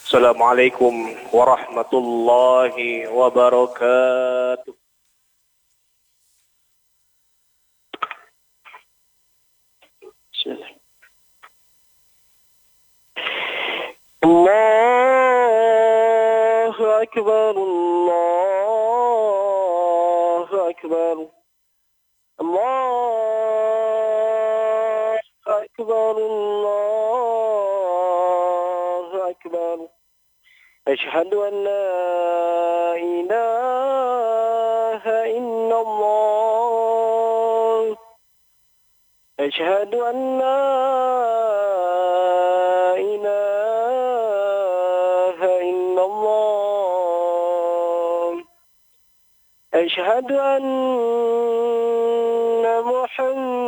Assalamualaikum warahmatullahi wabarakatuh. Allahu Akbar, Allahu Akbar, Allahu Akbar, Allahu Akbar. أشهد أن لا إله إلا الله أشهد أن لا إله إلا الله أشهد أن محمدا